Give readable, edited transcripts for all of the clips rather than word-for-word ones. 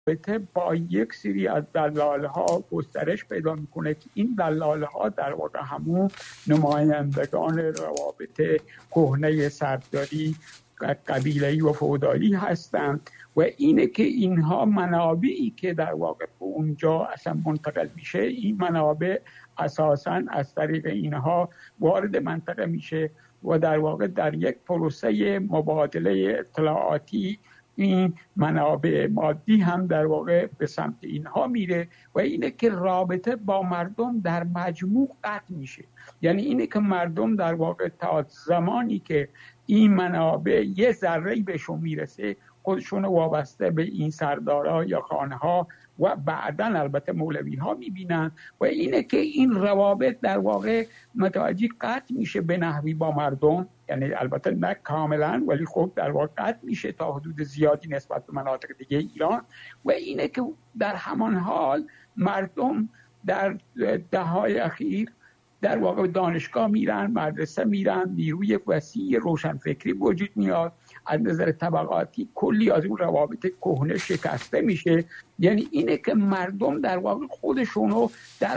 رابطه با یک سری از دلال‌ها گسترش پیدا میکنه که این دلال‌ها در واقع همون نمایندگان روابط کهنه سرداری قبیله‌ای و فئودالی هستند و اینه که اینها منابعی که در واقع به اونجا اصلا منتقل میشه، این منابع اساساً از طریق اینها وارد منطقه میشه و در واقع در یک پروسه مبادله اطلاعاتی این منابع مادی هم در واقع به سمت اینها میره و اینه که رابطه با مردم در مجموع قطع میشه. یعنی اینه که مردم در واقع تا زمانی که این منابع یه ذره‌ای بهشون میرسه خودشون وابسته به این سردارا یا خانها و بعداً البته مولوی ها میبینن و اینه که این روابط در واقع متوجه قطع میشه به نحوی با مردم، یعنی البته نه کاملا ولی خب در واقع قطع میشه تا حدود زیادی نسبت به مناطق دیگه ایران و اینه که در همان حال مردم در دهه‌های اخیر در واقع دانشگاه میرن، مدرسه میرن، نیروی وسیع روشنفکری وجود میاد، از نظر طبقاتی کلی از اون روابط کهنه شکسته میشه. یعنی اینه که مردم در واقع خودشونو در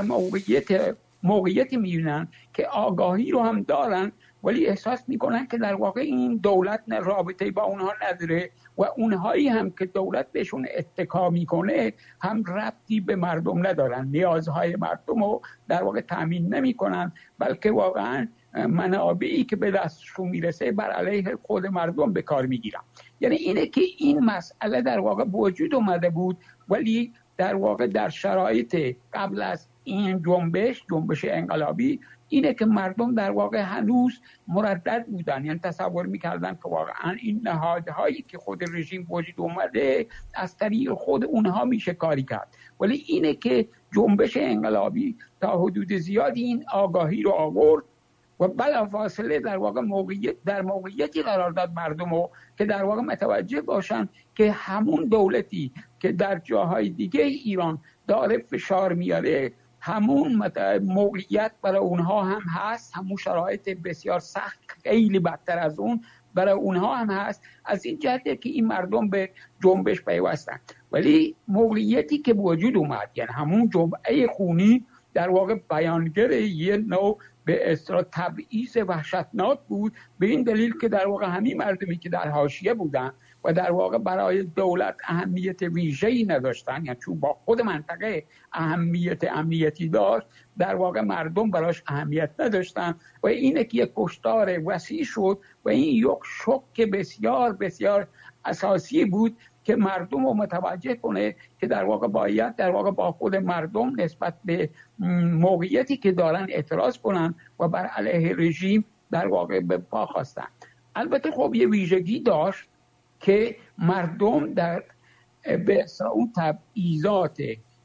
موقعیتی میبینن که آگاهی رو هم دارن ولی احساس میکنن که در واقع این دولت رابطه با اونها نداره و اونهایی هم که دولت بهشون اتکا میکنه هم ربطی به مردم ندارن، نیازهای مردم رو در واقع تامین نمیکنن بلکه واقعا منابعی که به دستشون میرسه بر علیه خود مردم به کار میگیرن. یعنی اینه که این مسئله در واقع وجود اومده بود ولی در واقع در شرایط قبل از این جنبش انقلابی اینه که مردم در واقع هنوز مردد بودن، یعنی تصور میکردن که واقعا این نهادهایی که خود رژیم وجود اومده از طریق خود اونها میشه کاری کرد. ولی اینه که جنبش انقلابی تا حدود زیادی این آگاهی رو آورد و بلافاصله در واقع موقعیتی قرار داد مردم رو که در واقع متوجه باشن که همون دولتی که در جاهای دیگه ایران داره فشار میاره همون موقعیت برای اونها هم هست، همون شرایط بسیار سخت خیلی بدتر از اون برای اونها هم هست. از این جهته که این مردم به جنبش پیوستن ولی موقعیتی که وجود اومد یعنی همون جمعه خونی در واقع بیانگر یه نوع به اصطلاح تبعیض وحشتناک بود، به این دلیل که در واقع همین مردمی که در حاشیه بودن و در واقع برای دولت اهمیت ویژه‌ای نداشتن، یعنی چون با خود منطقه اهمیت امنیتی داشت در واقع مردم براش اهمیت نداشتن و اینه که یک کشتار وسیع شد و این یک شوک بسیار بسیار اساسی بود که مردم رو متوجه کنه که در واقع باید در واقع با خود مردم نسبت به موقعیتی که دارن اعتراض کنن و بر علیه رژیم در واقع به پا خواستن. البته خب یه ویژگی داشت که مردم در به اون تبعیضات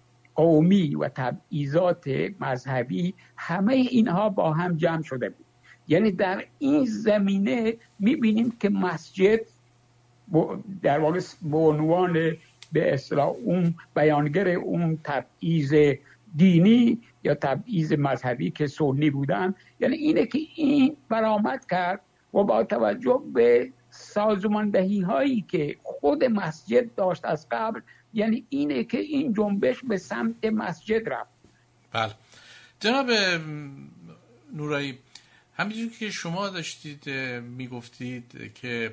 قومی و تبعیضات مذهبی همه اینها با هم جمع شده بود. یعنی در این زمینه میبینیم که مسجد در واقع به عنوان به اصطلاح اون بیانگر اون تبعیض دینی یا تبعیض مذهبی که سنی بودن، یعنی اینه که این برآمد کرد و با توجه به سازماندهی هایی که خود مسجد داشت از قبل، یعنی اینه که این جنبش به سمت مسجد رفت. بله جناب نورایی، همینجور که شما داشتید میگفتید که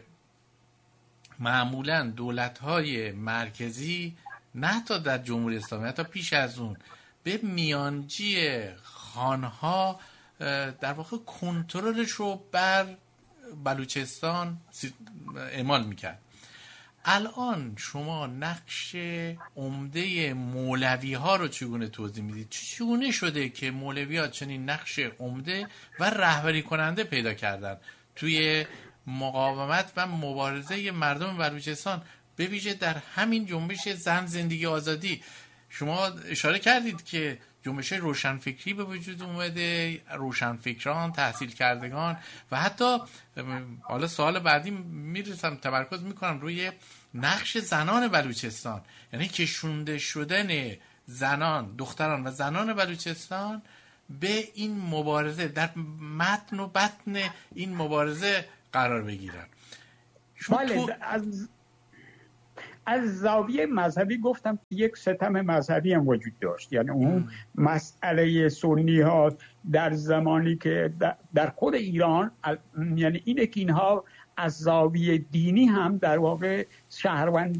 معمولا دولت‌های مرکزی نه تا در جمهوری اسلامی حتی پیش از اون به میانجی خانها در واقع کنترلش رو بر بلوچستان اعمال میکرد. الان شما نقش عمده مولوی ها رو چگونه توضیح میدید؟ چگونه شده که مولوی ها چنین نقش عمده و رهبری کننده پیدا کردن توی مقاومت و مبارزه مردم بلوچستان، به ویژه در همین جنبش زن زندگی آزادی؟ شما اشاره کردید که جنبش روشنفکری به وجود اومده، روشنفکران، تحصیل کردگان و حتی حالا سوال بعدی میرسم تمرکز میکنم روی نقش زنان بلوچستان، یعنی کشونده شدن زنان، دختران و زنان بلوچستان به این مبارزه، در متن و بطن این مبارزه قرار بگیرن. بله از زاویه مذهبی گفتم که یک ستم مذهبی هم وجود داشت. یعنی اون مسئله سنی ها در زمانی که در خود ایران، یعنی اینه که اینها از زاویه دینی هم در واقع شهروند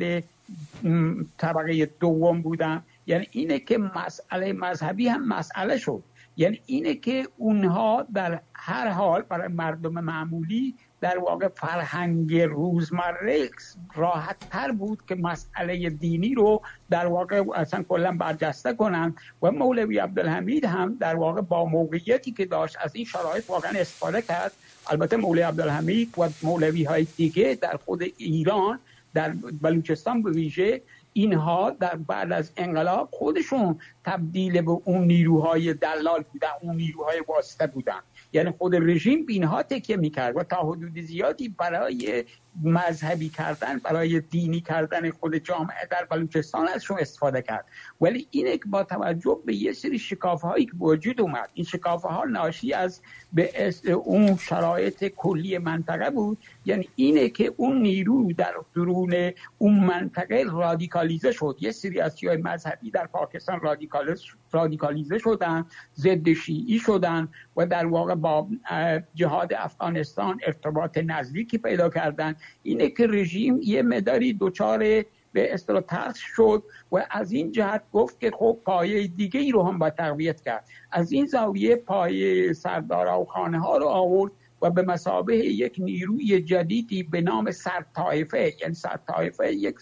طبقه دوم بودن. یعنی اینه که مسئله مذهبی هم مسئله شد. یعنی اینه که اونها در هر حال برای مردم معمولی در واقع فرهنگ روزمره راحت تر بود که مسئله دینی رو در واقع اصلا کلا برجسته کنن. و مولوی عبدالحمید هم در واقع با موقعیتی که داشت از این شرایط واقعا استفاده کرد. البته مولوی عبدالحمید و مولوی های دیگه در خود ایران، در بلوچستان به ویژه، اینها در بعد از انقلاب خودشون تبدیل به اون نیروهای دلال بودن، اون نیروهای واسطه بودن. یعنی خود رژیم به اینها تکیه میکرد و تا حدود زیادی برای مذهبی کردن، برای دینی کردن خود جامعه در بلوچستان ازشون استفاده کرد. ولی اینه که با توجه به یه سری شکافه هایی که وجود اومد، این شکافه ها ناشی از به اون شرایط کلی منطقه بود. یعنی اینه که اون نیرو در درون اون منطقه رادیکالیزه شد. یه سری از شیعه مذهبی در پاکستان رادیکالیزه شدن، ضد شیعی شدن و در واقع با جهاد افغانستان ارتباط نزدیکی پیدا کردن. اینه که رژیم یه مقداری دچار به اصطلاح ترس شد و از این جهت گفت که خب پایه دیگه ای رو هم باید تقویت کرد. از این زاویه پایه سردارا و خانه ها رو آورد و به مثابه یک نیروی جدیدی به نام سرطایفه، یعنی سرطایفه یک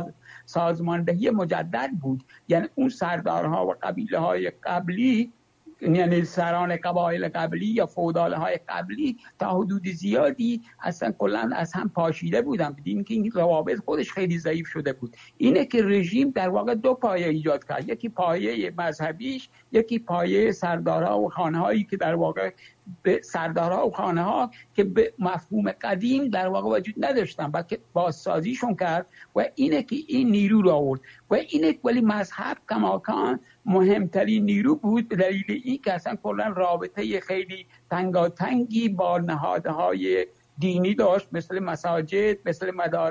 سازماندهی مجدد بود. یعنی اون سردارها و قبیله های قبلی، یعنی سران قبایل قبلی یا فوداله های قبلی، تا حدود زیادی اصلا کلا از هم پاشیده بودن، بدین که این روابط خودش خیلی ضعیف شده بود. اینه که رژیم در واقع دو پایه ایجاد کرد، یکی پایه مذهبیش، یکی پایه سردارها و خانه هایی که در واقع به سردارها و خانه ها که به مفهوم قدیم در واقع وجود نداشتن، بلکه بازسازیشون کرد و اینه که این نیرو رو آورد. و اینه ولی مذهب کماکان مهمترین نیرو بود، به دلیل این که اصلا کلا رابطه خیلی تنگاتنگی با نهادهای دینی داشت، مثل مساجد، مثل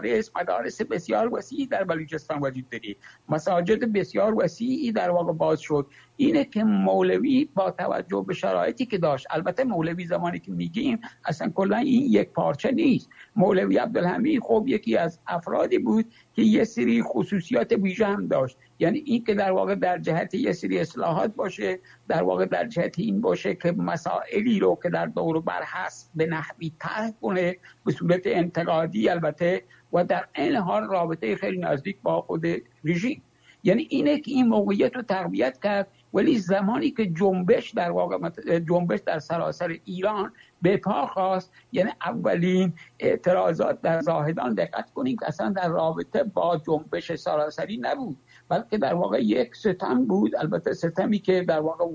مدارس بسیار وسیعی در بلوچستان وجود دارید، مساجد بسیار وسیعی در واقع باز شد. اینه که مولوی با توجه به شرایطی که داشت، البته مولوی زمانی که میگیم اصلا کلا این یک پارچه نیست. مولوی عبدالحمید خب یکی از افرادی بود که یه سری خصوصیات ویژه هم داشت. یعنی این که در واقع در جهت یه سری اصلاحات باشه، در واقع در جهت این باشه که مسائلی رو که در دور و بر هست به نحوی طرح کنه به صورت انتقادی البته، و در این حال رابطه خیلی نزدیک با خود رژیم. یعنی اینه که این موقعیت رو تقویت کرد. ولی زمانی که جنبش در واقع جنبش در سراسر ایران به پا خواست، یعنی اولین اعتراضات در زاهدان، دقت کنیم که اصلا در رابطه با جنبش سراسری نبود، بلکه در واقع یک ستم بود. البته ستمی که در واقع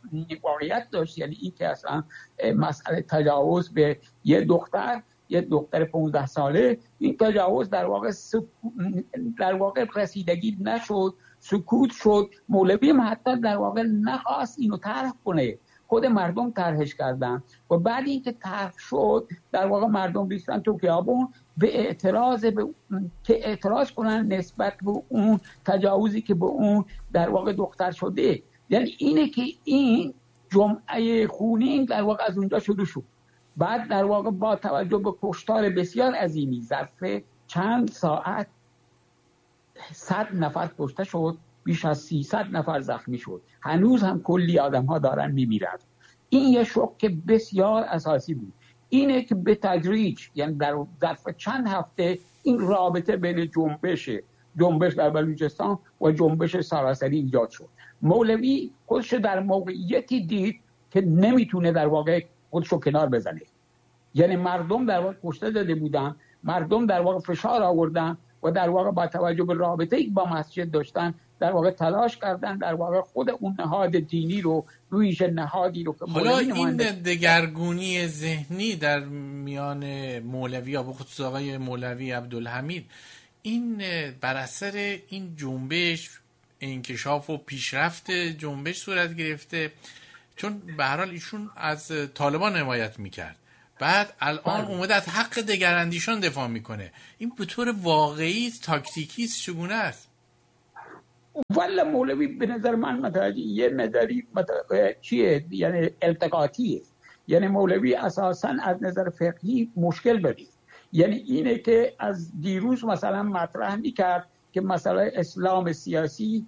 واقعیت داشت، یعنی این که اصلا مسئله تجاوز به یه دختر 15 ساله، این تجاوز در واقع رسیدگی نشد، سکوت شد. مولوی هم حتی در واقع نخواست اینو طرح کنه، خود مردم طرحش کردن و بعد اینکه طرح شد در واقع مردم ریختن تو خیابون به اعتراض کنن نسبت به اون تجاوزی که به اون در واقع دختر شده. یعنی اینه که این جمعه خونین در واقع از اونجا شروع شد. بعد در واقع با توجه به کشتار بسیار عظیمی، ظرف چند ساعت 100 نفر کشته شد، بیش از 300 نفر زخمی شد. هنوز هم کلی آدم ها دارن میمیرن. این یه شوک بسیار اساسی بود. اینه که به تدریج، یعنی در ظرف چند هفته، این رابطه بین جنبش در بلوچستان و جنبش سراسری ایجاد شد. مولوی خودش در موقعیتی دید که نمیتونه در واقع خودشو کنار بزنه. یعنی مردم در واقع کشته داده بودن، مردم در واقع فشار آوردن و در واقع با توجه به رابطه‌ای با مسجد داشتن در واقع تلاش کردن در واقع خود اون نهاد دینی رو، ویژه نهادی رو که حالا این دگرگونی ذهنی در میان مولوی یا به خصوص آقای مولوی عبدالحمید، این بر اثر این جنبش انکشاف و پیشرفت جنبش صورت گرفته، چون به هر حال ایشون از طالبان حمایت میکرد، بعد الان اومده از حق دگراندیشان دفاع میکنه. این به طور واقعی تاکتیکی چگونه است؟ والا مولوی به نظر من متوجه یه نظری چیه، یعنی التقاطیه. یعنی مولوی اساساً از نظر فقهی مشکل داره. یعنی اینه که از دیروز مثلا مطرح میکرد که مثلا اسلام سیاسی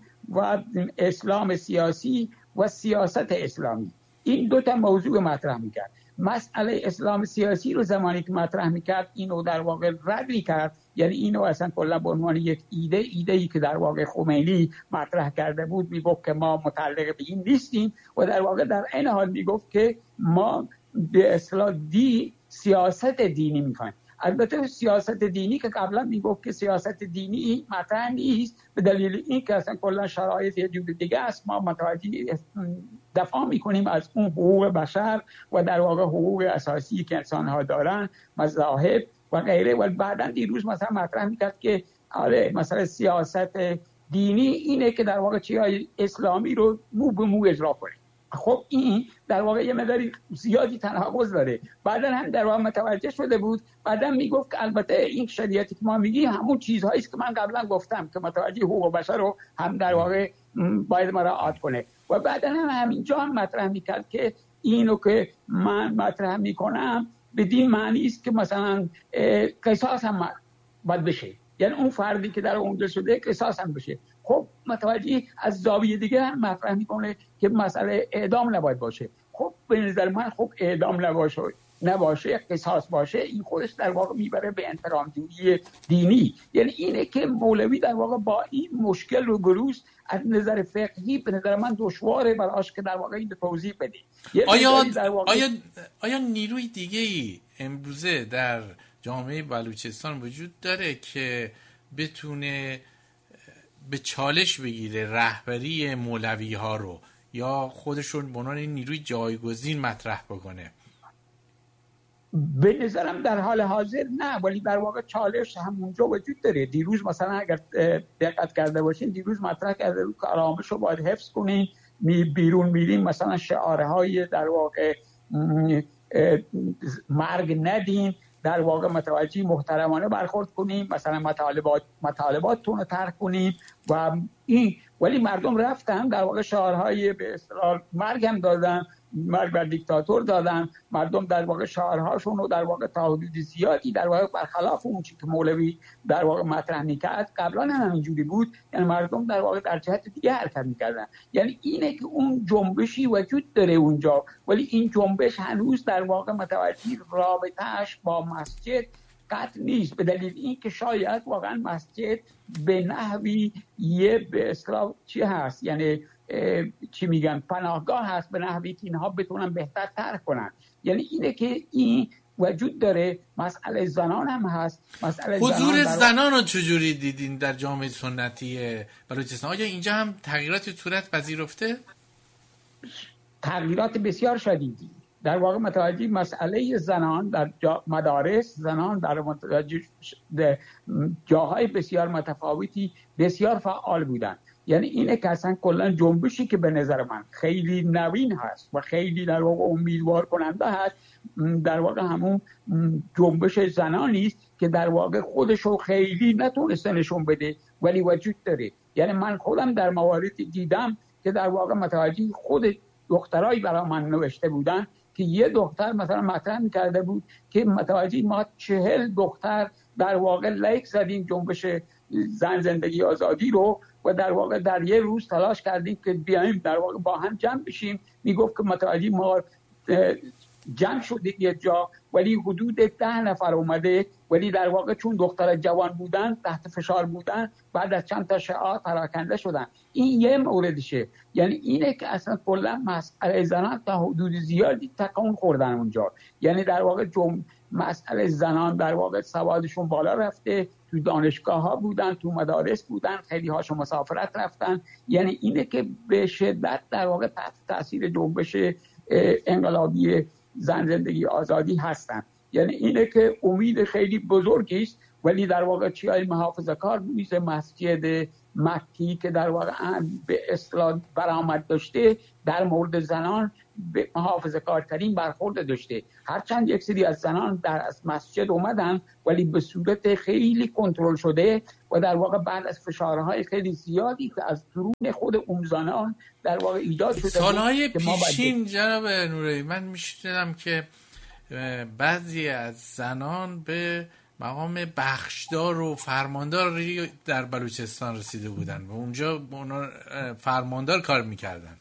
و سیاست اسلامی، این دو تا موضوع مطرح میکرد. مسئله اسلام سیاسی رو زمانی که مطرح میکرد اینو در واقع رد میکرد، یعنی اینو اصلا کلا به عنوان یک ایده‌ای که در واقع خمینی مطرح کرده بود میگفت که ما متعلق به این نیستیم، و در واقع در این حال میگفت که ما به اصطلاح سیاست دینی میخوایم. البته سیاست دینی که قبلا میگفت که سیاست دینی مطرح نیست به دلیل این که اصلا کلا شرایط یه جور دیگه است، ما متوجه دفاع میکنیم از اون حقوق بشر و در واقع حقوق اساسی که انسان‌ها دارن، مذاهب و غیره. و بعداً دیروز مثلا مطرح میکرد که آره مثلا سیاست دینی اینه که در واقع چیزهای اسلامی رو مو به مو اجرا کنه. خب این در واقع یه مقداری زیادی تناقض داره. بعداً هم در واقع متوجه شده بود، بعداً میگفت که البته این شریعتی که ما میگیم همون چیزهایی است که من قبلا گفتم که متوجه حقوق بشر رو هم در واقع باید مراعات کنه. و بعداً هم همینجا هم مطرح میکرد که اینو که من مطرح میکنم بدین معنی است که مثلا قصاص هم باید بشه، یعنی اون فردی که در اونجا شده قصاص هم بشه. خب متوجه از زاویه دیگه هم مطرح میکنه که مسئله اعدام نباید باشه. خب به نظر من خب اعدام نباشه قصاص باشه، این خودش در واقع میبره به انتقام‌جویی دینی. یعنی اینه که مولوی در واقع با این مشکل رو گروز از نظر فقهی به نظر من دشواره براش که در واقع این توضیح بده. آیا نیروی دیگه‌ای امروزه در جامعه بلوچستان وجود داره که بتونه به چالش بگیره رهبری مولوی ها رو، یا خودشون به عنوان نیروی جایگزین مطرح بکنه؟ به نظرم در حال حاضر نه، ولی در واقع چالش همونجا وجود داره. دیروز مثلا اگر دقت کرده باشین، دیروز مطرح کرده بود که آرامش رو باید حفظ کنین، بیرون میریم مثلا شعارهای در واقع مرگ ندین، در واقع متوجه محترمانه برخورد کنیم، مثلا مطالباتتون رو ترک کنیم و این. ولی مردم رفتن در واقع شعارهای به اصطلاح مرگ هم دادن، مرگ بر دیکتاتور دادن. مردم در واقع شعارهاشون رو در واقع تا حدود زیادی در واقع برخلاف اون چیزی که مولوی در واقع مطرح می‌کرد قبلا هم همینجوری بود، یعنی مردم در واقع در جهت دیگه حرکت می‌کردن. یعنی اینه که اون جنبشی وجود داره اونجا، ولی این جنبش هنوز در واقع متوجه رابطه‌اش با مسجد قطع نیست، به دلیل این که شاید واقعا مسجد به نحوی یه به اصطلاح چی هست، یعنی چی میگن پناهگاه هست، به نحوی که اینها بتونن بهتر ترک کنن. یعنی اینه که این وجود داره. مسئله زنان هم هست. حضور زنان رو چجوری دیدین در جامعه سنتی بلوچستان؟ آیا اینجا هم تغییرات صورت پذیرفته؟ تغییرات بسیار شدیدی در واقع متوجه مسئله زنان در مدارس، زنان در جاهای بسیار متفاوتی بسیار فعال بودن. یعنی اینه که اصلا کلا جنبشی که به نظر من خیلی نوین هست و خیلی در واقع امیدوار کننده هست، در واقع همون جنبش زنانی است که در واقع خودشو خیلی نتونسته نشون بده ولی وجود داره. یعنی من خودم در مواردی دیدم که در واقع متوجه خود دخترایی برای من نوشته بودن که یه دختر مثلا مطرح می‌کرده بود که متوجه ما 40 دختر در واقع لایک زدیم جنبش زن زندگی آزادی رو و در واقع در یه روز تلاش کردیم که بیایم در واقع با هم جمع بشیم. میگفت که متوجه ما جمع شدید یه جا ولی حدود 10 نفر اومده، ولی در واقع چون دختر جوان بودن تحت فشار بودن بعد از چند تا شعار پراکنده شدن. این یه موردشه. یعنی اینه که اصلا کلا مسئله زنان تا حدود زیادی تکون خوردن اونجا. یعنی در واقع مسئله زنان در واقع سوادشون بالا رفته، تو دانشگاه ها بودن، تو مدارس بودن، خیلی هاشون مسافرت رفتن. یعنی اینه که به شدت در واقع تحت تاثیر جنبش انقلابی زن زندگی آزادی هستن. یعنی اینه که امید خیلی بزرگی است، ولی در واقع چیای محافظه‌کار میشه مسجد مکی که در واقع به اصطلاح برآمد داشته در مورد زنان به محافظه کارترین برخورد داشته. هرچند یک سری از زنان در مسجد اومدن ولی به صورت خیلی کنترل شده و در واقع بعد از فشارهای خیلی زیادی که از درون خود اون زنان در واقع ایجاد شده. سالهای پیشین جناب نورایی من میشنیدم که بعضی از زنان به مقام بخشدار و فرماندار در بلوچستان رسیده بودن و اونجا اونا فرماندار کار میکردن.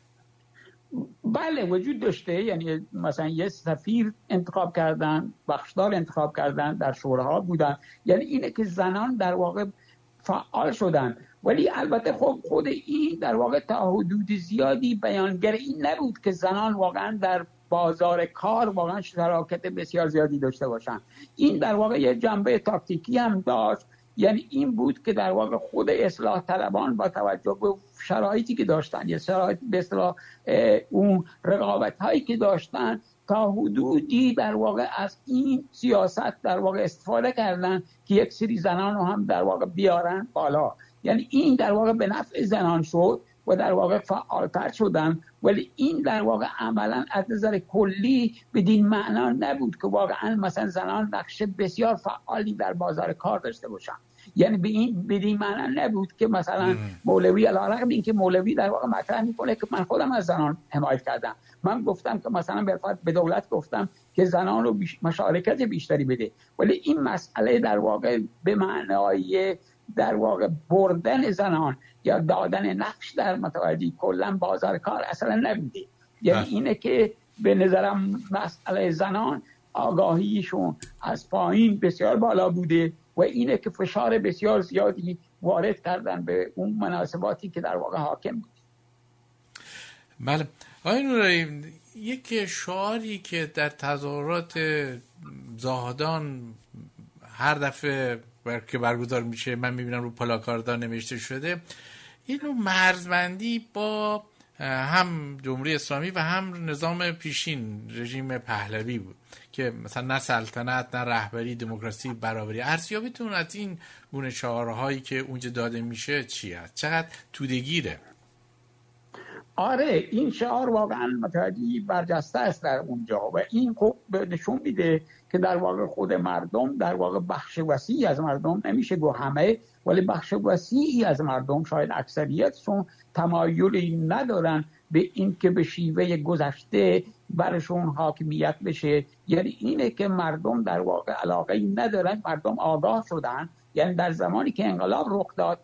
بله وجود داشته، یعنی مثلا یه سفیر انتخاب کردن، بخشدار انتخاب کردن، در شوراها بودن، یعنی اینه که زنان در واقع فعال شدن. ولی البته خب خود این در واقع تا حدود زیادی بیانگر این نبود که زنان واقعا در بازار کار واقعا شراکت بسیار زیادی داشته باشن. این در واقع یه جنبه تاکتیکی هم داشت، یعنی این بود که در واقع خود اصلاح طلبان با توجه به شرایطی که داشتن، یه شرایط به اصطلاح اون رقابت هایی که داشتن، تا حدودی در واقع از این سیاست در واقع استفاده کردن که یک سری زنان رو هم در واقع بیارن بالا. یعنی این در واقع به نفع زنان شد و در واقع فعالتر شدن، ولی این در واقع عملا از نظر کلی بدین معنا نبود که واقعا مثلا زنان نقش بسیار فعالی در بازار کار داشته باشن. یعنی بدین معنا نبود که مثلا مولوی علیرغم اینکه مولوی در واقع مطرح میکنه که من خودم از زنان حمایت کردم، من گفتم که مثلا به دولت گفتم که زنان رو مشارکت بیشتری بده، ولی این مسئله در واقع به معنای در واقع بردن زنان یا دادن نقش در متوجه کلا بازار کار اصلا نبوده. یعنی اینه که به نظرم مسئله زنان آگاهیشون از پایین بسیار بالا بوده و اینه که فشار بسیار زیادی وارد کردن به اون مناسباتی که در واقع حاکم بود. بله آقای نورایی، یک شعاری که در تظاهرات زاهدان هر دفعه که برگزار میشه من میبینم رو پلاکاردها نوشته شده، این رو مرزبندی با هم جمهوری اسلامی و هم نظام پیشین رژیم پهلوی بود که مثلا نه سلطنت، نه رهبری، دموکراسی، برابری. ارزیابیتون از این گونه شعارهایی که اونجا داده میشه چی هست؟ چقدر توده‌گیره؟ آره این شعار واقعا متوجه برجسته است در اونجا و این خب نشون میده که در واقع خود مردم، در واقع بخش وسیعی از مردم، نمیشه گفت همه ولی بخش وسیعی از مردم، شاید اکثریتشون تمایلی ندارن به این که به شیوه گذشته برشون حاکمیت بشه. یعنی اینه که مردم در واقع علاقه ندارن، مردم آگاه شدن. یعنی در زمانی که انقلاب رخ داد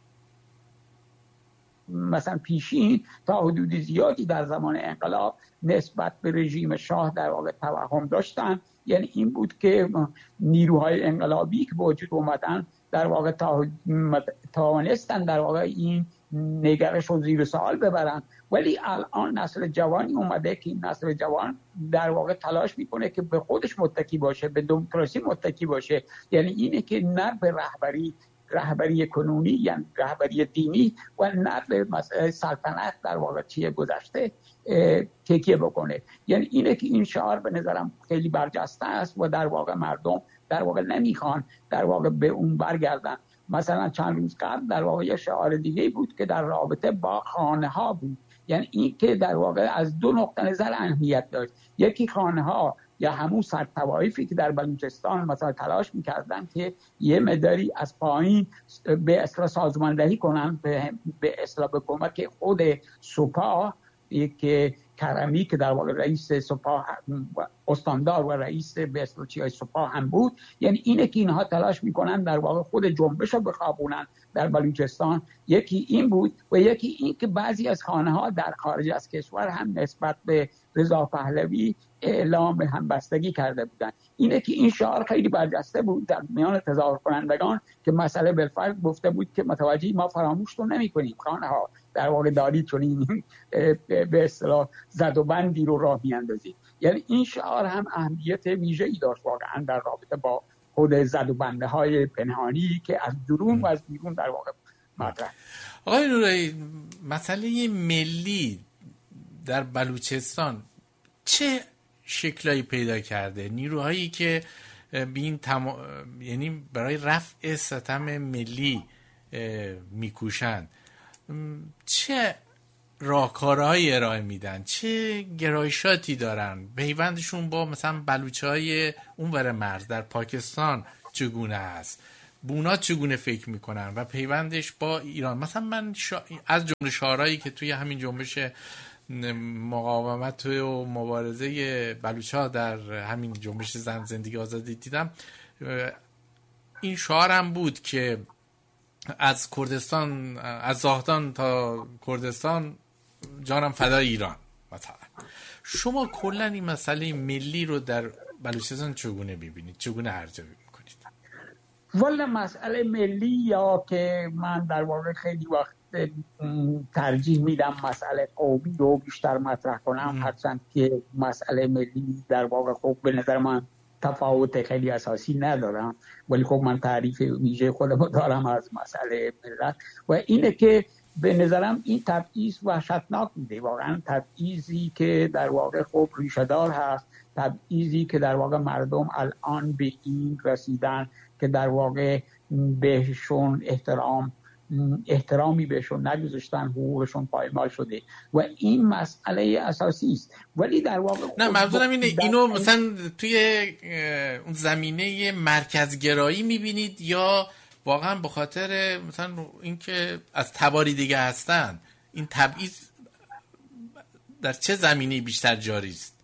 مثلا پیشین تا حدود زیادی در زمان انقلاب نسبت به رژیم شاه در واقع توهم داشتن. یعنی این بود که نیروهای انقلابی که به وجود اومدن در واقع توانستن در واقع این نگرش رو زیر سوال ببرن. ولی الان نسل جوانی اومده که این نسل جوان در واقع تلاش میکنه که به خودش متکی باشه، به دموکراسی متکی باشه. یعنی اینه که نه به رهبری کنونی یعنی رهبری دینی و نه به مسئله سلطنت در واقع چیه گذشته تکیه بکنه. یعنی اینه که این شعار به نظرم خیلی برجسته است و در واقع مردم در واقع نمیخوان در واقع به اون برگردن. مثلا چند روز قبل در واقع یه شعار دیگه بود که در رابطه با خانه ها بود. یعنی این که در واقع از دو نقطه نظر اهمیت داشت. یکی خانه ها یا همون سرطوایفی که در بلوچستان مثلا تلاش میکردن که یه مقداری از پایین به اصطلاح سازماندهی کنن، به اصطلاح به کمک خود سپاه که کرمی که در واقع رئیس سپاه استاندار و رئیس به اصطلاح چیای سپاه هم بود. یعنی اینه که اینها تلاش میکنن در واقع خود جنبش رو بخوابونن در بلوچستان. یکی این بود و یکی این که بعضی از خانه ها در خارج از کشور هم نسبت به رضا پهلوی اعلام همبستگی کرده بودن. اینه که این شعار خیلی برجسته بود در میان تظاهر کنندگان که مسئله بالفرض گفته بود که متوجه ما فراموشتون نمی‌کنیم، خانه ها در واقع دارید چون این به اصطلاح زد و بندی رو راه میاندازید. یعنی این شعار هم اهمیت ویژه‌ای داشت واقعا در رابطه با خود زد و بنده های پنهانی که از درون و از بیرون در واقع مطرح. آقای نورایی، مسئله ملی در بلوچستان چه شکلایی پیدا کرده؟ نیروهایی که یعنی برای رفع ستم ملی میکوشند، چه راهکارهایی ارائه میدن، چه گرایشاتی دارن، پیوندشون با مثلا بلوچهای اونور مرز در پاکستان چگونه است، بونا چگونه فکر میکنن و پیوندش با ایران. مثلا من از جمله شعارهایی که توی همین جنبش مقاومت و مبارزه بلوچ‌ها در همین جنبش زن زندگی آزادی دیدم، این شعارم بود که از کردستان، از زاهدان تا کردستان جانم فدای ایران. مثلا شما کلا این مسئله ملی رو در بلوچستان چگونه می‌بینید، چگونه ارزیابی می‌کنید؟ والا مسئله ملی، یا که من در واقع خیلی وقت ترجیح میدم مسئله قومی رو بیشتر مطرح کنم، هرچند که مسئله ملی در واقع خب به نظر من تفاوت خیلی اساسی ندارم، ولی خب من تعریف ویژه خودم دارم از مسئله ملت، و اینه که به نظرم این تبعیض وحشتناک بوده، واقعا تبعیضی که در واقع خب ریشه‌دار هست، تبعیضی که در واقع مردم الان به این رسیدن که در واقع بهشون احترامی بهشون نگذاشتن، حقوقشون پایمال شده و این مسئله اساسی است. ولی در واقع نه، منظورم اینه اینو مثلا توی اون زمینه مرکزگرایی میبینید یا واقعا به خاطر مثلا اینکه از تباری دیگه هستن، این تبعیض در چه زمینه بیشتر جاری است؟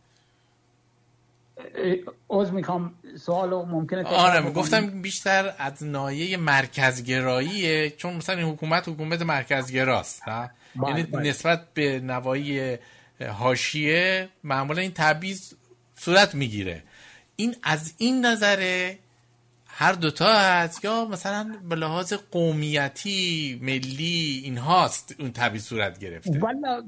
میخوام سوالو ممکنه آره گفتم بیشتر از ناحیه مرکزگراییه، چون مثلا این حکومت مرکزگراست، یعنی نسبت به نواحی حاشیه معمولا این تبعیض صورت میگیره. این از این نظره هر دوتا هست یا مثلا به لحاظ قومیتی ملی این هاست اون تبعیض صورت گرفته؟ والا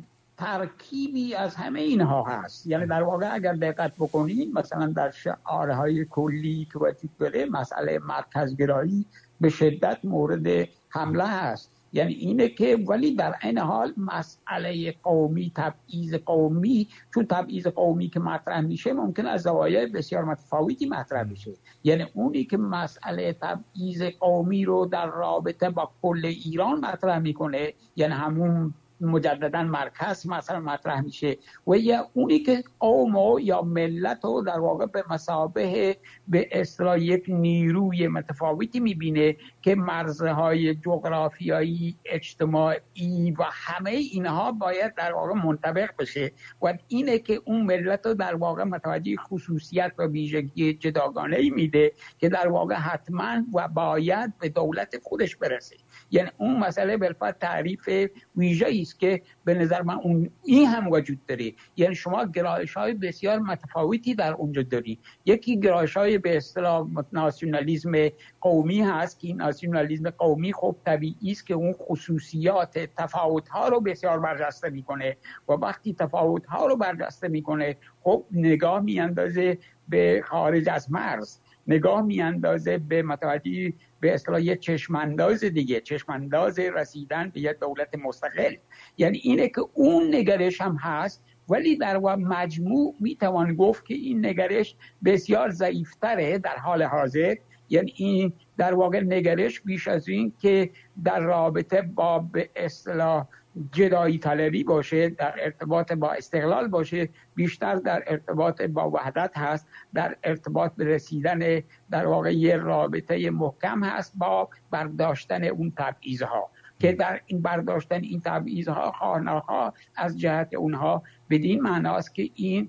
ترکیبی از همه اینها هست. یعنی در واقع اگر دقت بکنید مثلا در شعارهای کلی که وجود داره مسئله مرکزگرایی به شدت مورد حمله هست. یعنی اینه که ولی در این حال مسئله قومی، تبعیض قومی، چون تبعیض قومی که مطرح میشه ممکن از زوایای بسیار متفاوتی مطرح بشه. یعنی اونی که مسئله تبعیض قومی رو در رابطه با کل ایران مطرح میکنه، یعنی همون مجددا مرکز مثلا مطرح میشه، و یا اونی که قوم یا ملت رو در واقع به مثابه به اصطلاح یک نیروی متفاوتی میبینه که مرزهای جغرافیایی، اجتماعی و همه اینها باید در واقع منطبق بشه، و اینه که اون ملت رو در واقع متوجه خصوصیت و ویژگی جداگانه‌ای میده که در واقع حتما و باید به دولت خودش برسه. یعنی اون مسئله بالفعل تعریف ویژه‌ای است که به نظر من این هم وجود داره. یعنی شما گرایش‌های بسیار متفاوتی در اونجا داری. یکی گرایش‌های به اصطلاح ناسیونالیسم قومی هست که این ناسیونالیسم قومی خب طبیعی است که اون خصوصیات تفاوت‌ها رو بسیار برجسته می‌کنه و وقتی تفاوت‌ها رو برجسته می‌کنه خب نگاه می‌اندازه به خارج از مرز، نگاه می‌اندازه به متوجه به اصطلاح یه چشمانداز دیگه، چشمانداز رسیدن به یه دولت مستقل. یعنی اینه که اون نگرش هم هست، ولی در واقع مجموع میتوان گفت که این نگرش بسیار ضعیفتره در حال حاضر. یعنی این در واقع نگرش بیش از این که در رابطه با به اصطلاح جدایی طلبی باشه، در ارتباط با استقلال باشه، بیشتر در ارتباط با وحدت هست، در ارتباط به رسیدن در واقع یه رابطه محکم هست با برداشتن اون تبعیض‌ها، که در این برداشتن این تبعیض‌ها خواهرها از جهت اونها بدین معناست که این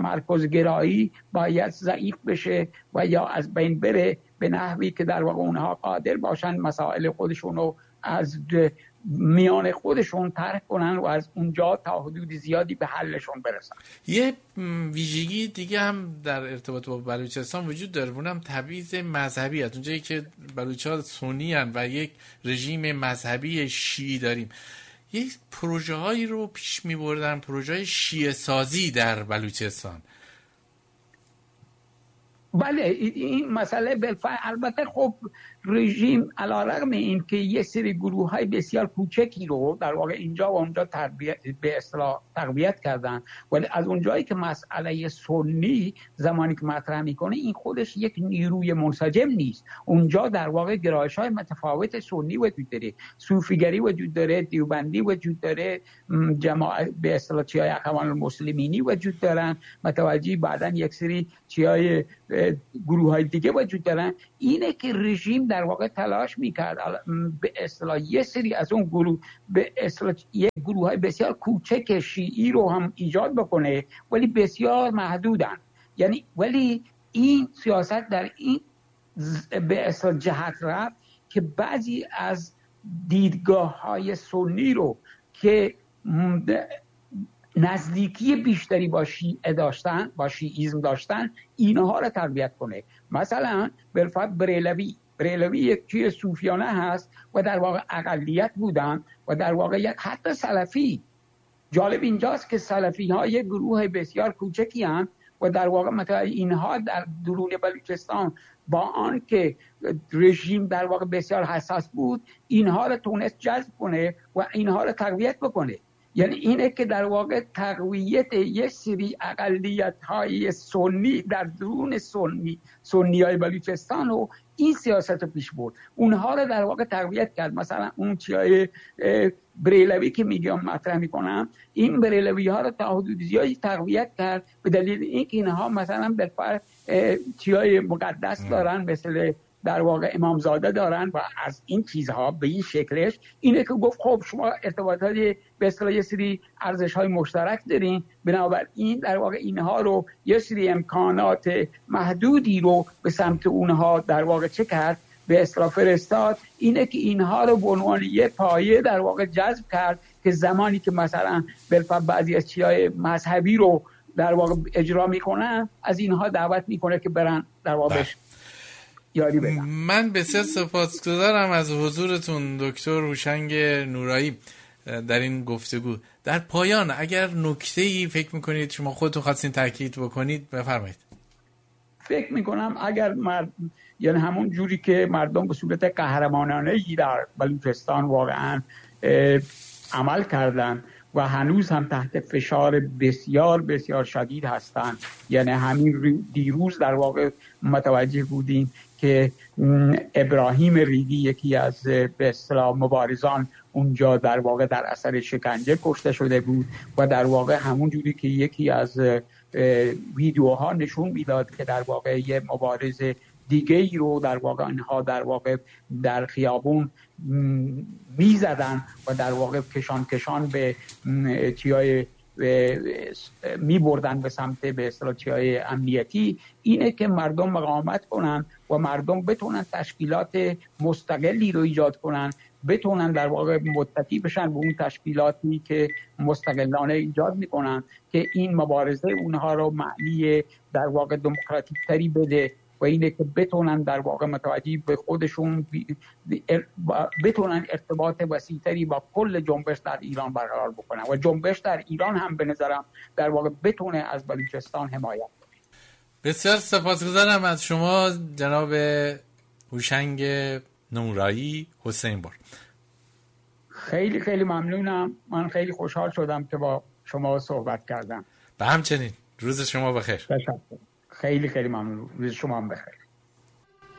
تمرکزگرایی باید ضعیف بشه و یا از بین بره، به نحوی که در واقع اونها قادر باشن مسائل خودشون رو از میان خودشون طرح کنن و از اونجا تا حدود زیادی به حلشون برسن. یه ویژگی دیگه هم در ارتباط با بلوچستان وجود داره، اونم تبعیض مذهبی است. اونجایی که بلوچ‌ها سنی هستند و یک رژیم مذهبی شیعی داریم، یک پروژه هایی رو پیش می بردن، پروژه شیعه سازی در بلوچستان. بله این مسئله بالفعل البته خب رژیم علیرغم این که یه سری گروه های بسیار کوچکی رو در واقع اینجا و اونجا به اصطلاح تقویت کردن، ولی از اونجایی که مسئله سنی زمانی که مطرح میکنه این خودش یک نیروی منسجم نیست. اونجا در واقع گرایش های متفاوت سنی وجود داره، صوفیگری وجود داره، دیوبندی وجود داره، جماعت به اصطلاح چیای اخوان المسلمینی وجود دارن، متوجه بعدن یک سری چیای گروه های دیگه وجود دارن. اینه که رژیم در واقع تلاش میکرد به اصطلاح یه سری از اون گروه به اصطلاح یک گروه های بسیار کوچک شیعی رو هم ایجاد بکنه، ولی بسیار محدودن. یعنی ولی این سیاست در این به اصطلاح جهت رفت که بعضی از دیدگاه های سنی رو که نزدیکی بیشتری با شیعه داشتن، با شیعیزم داشتن، اینها رو تقویت کنه. مثلا بالفرض بریلوی یک چیز صوفیانه هست و در واقع اقلیت بودن و در واقع یک حتی سلفی. جالب اینجاست که سلفی ها یک گروه بسیار کوچکی هستند و در واقع مثلا اینها در درون بلوچستان با آن که رژیم در واقع بسیار حساس بود، اینها رو تونست جذب کنه و اینها رو تقویت بکنه. یعنی اینه که در واقع تقویت یک سری اقلیت‌های سنی در درون سنی‌های بلوچستان و این سیاست رو پیش برد، اونها رو در واقع تقویت کرد. مثلا اون چیای بریلوی که میگم مطرح میکنم، این بریلوی ها رو تا حدود زیادی تقویت کرد به دلیل اینکه اینها مثلا بالفرض چیای مقدس دارن، مثل در واقع امامزاده دارن و از این چیزها به این شکلش اینه که گفت خب شما ارتباطات به اصطلاح یه سری ارزش‌های مشترک دارین، بنابراین در واقع اینها رو یه سری امکانات محدودی رو به سمت اونها در واقع چه کرد، به اصطلاح فرستاد. اینه که اینها رو به عنوان یه پایه در واقع جذب کرد که زمانی که مثلا بالفرض بعضی از چیزهای مذهبی رو در واقع اجرا میکنن، از اینها دعوت میکنه که برن در واقع یاری بدن. من بسیار سپاسگزارم از حضورتون دکتر هوشنگ نورایی در این گفتگو. در پایان اگر نکته‌ای فکر میکنید شما خودتون خواستین تاکید بکنید بفرمایید. فکر میکنم اگر یعنی همون جوری که مردم به صورت قهرمانانه‌ای در بلوچستان واقعا عمل کردن و هنوز هم تحت فشار بسیار بسیار شدید هستند، یعنی همین دیروز در واقع متوجه بودیم که ابراهیم ریگی یکی از به اصطلاح مبارزان اونجا در واقع در اثر شکنجه کشته شده بود و در واقع همون جوری که یکی از ویدیوها نشون میداد که در واقع یه مبارز دیگه ای رو در واقع اینها در واقع در خیابون میزدن و در واقع کشان به چیای می بردن به سمت به اصطلاح چیای امنیتی. اینه که مردم مقاومت کنن و مردم بتونن تشکیلات مستقلی رو ایجاد کنن، بتونن در واقع متکی بشن به اون تشکیلاتی که مستقلانه ایجاد میکنن که این مبارزه اونها رو معنی در واقع دموکراتیک تری بده و اینه که بتونن در واقع متوجه به خودشون بتونن ارتباط وسیع‌تری با کل جنبش در ایران برقرار بکنن و جنبش در ایران هم به نظرم در واقع بتونه از بلوچستان حمایت کنه. بسیار سپاسگزارم از شما جناب هوشنگ نورایی حسین‌بر. خیلی خیلی ممنونم. من خیلی خوشحال شدم که با شما صحبت کردم. به همچنین. روز شما بخیر. تشکر. خیلی خیلی ممنون. روز شما هم بخیر.